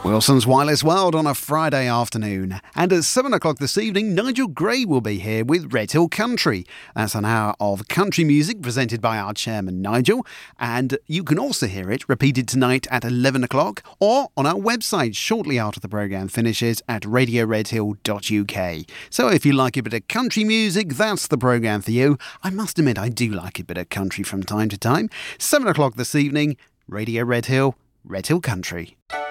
Wilson's Wireless World on a Friday afternoon. And at 7 o'clock this evening, Nigel Gray will be here with Red Hill Country. That's an hour of country music presented by our chairman, Nigel. And you can also hear it repeated tonight at 11 o'clock or on our website shortly after the programme finishes at radioredhill.uk. So if you like a bit of country music, that's the programme for you. I must admit, I do like a bit of country from time to time. 7 o'clock this evening, Radio Red Hill, Red Hill Country.